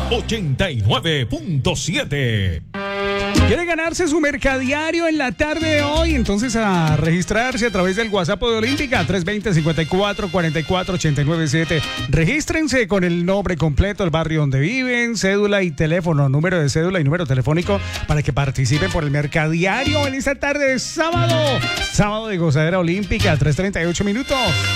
89.7. ¿Quiere ganarse su mercadiario en la tarde de hoy? Entonces a registrarse a través del WhatsApp de Olímpica 320-54-44-897. Regístrense con el nombre completo, el barrio donde viven, cédula y teléfono, número de cédula y número telefónico para que participen por el mercadiario en esta tarde de sábado. Sábado de gozadera olímpica, 3:38 minutos.